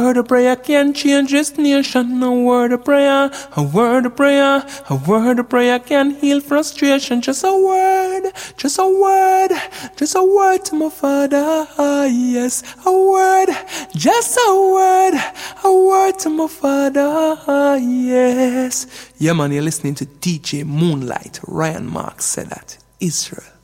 word of prayer can change this nation. A word of prayer, a word of prayer, a word of prayer can heal frustration. Just a word, just a word, just a word to my Father. Yes, a word, just a word to my Father. Yes. Yeah, man, you're listening to DJ Moonlight. Ryan Marks said that. Israel.